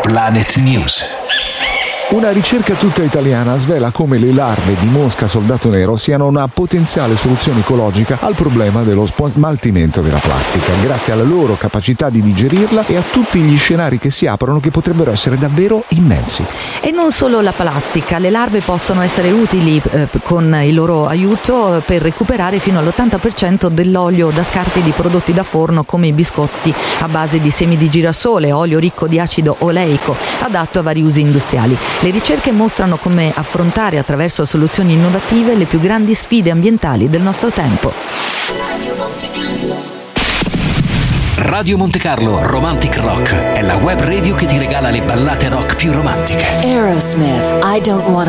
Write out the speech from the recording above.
Planet News. Una ricerca tutta italiana svela come le larve di mosca soldato nero siano una potenziale soluzione ecologica al problema dello smaltimento della plastica, grazie alla loro capacità di digerirla e a tutti gli scenari che si aprono, che potrebbero essere davvero immensi. E non solo la plastica, le larve possono essere utili con il loro aiuto per recuperare fino all'80% dell'olio da scarti di prodotti da forno, come i biscotti a base di semi di girasole, olio ricco di acido oleico, adatto a vari usi industriali. Le ricerche mostrano come affrontare attraverso soluzioni innovative le più grandi sfide ambientali del nostro tempo. Radio Monte Carlo Romantic Rock è la web radio che ti regala le ballate rock più romantiche. Aerosmith, I Don't Want